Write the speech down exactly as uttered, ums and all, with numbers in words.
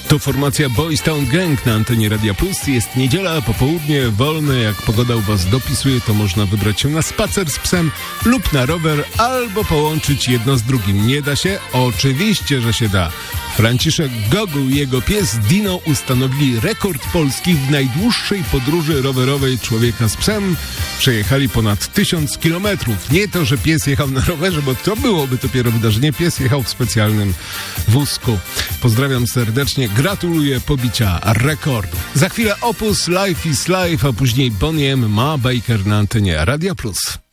To formacja Boys Town Gang na antenie Radia Plus. Jest niedziela, popołudnie, wolne. Jak pogoda u was dopisuje, to można wybrać się na spacer z psem lub na rower, albo połączyć jedno z drugim. Nie da się? Oczywiście, że się da. Franciszek Gogul i jego pies Dino ustanowili rekord Polski w najdłuższej podróży rowerowej człowieka z psem. Przejechali ponad tysiąc kilometrów. Nie to, że pies jechał na rowerze, bo to byłoby dopiero wydarzenie. Pies jechał w specjalnym wózku. Pozdrawiam serdecznie. Gratuluję pobicia rekordu. Za chwilę Opus, Life is Life, a później Bonnie M. Ma Baker na antenie Radia Plus.